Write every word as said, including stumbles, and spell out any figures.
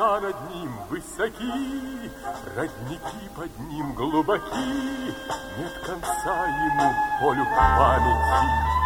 Облака над ним высоки, родники под ним глубоки, нет конца ему полю памяти.